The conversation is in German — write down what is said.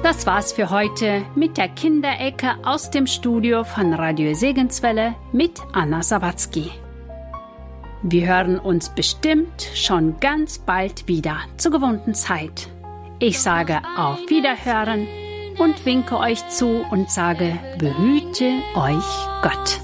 Das war's für heute mit der Kinderecke aus dem Studio von Radio Segenswelle mit Anna Sawatzki. Wir hören uns bestimmt schon ganz bald wieder zur gewohnten Zeit. Ich sage auf Wiederhören und winke euch zu und sage, behüte euch Gott.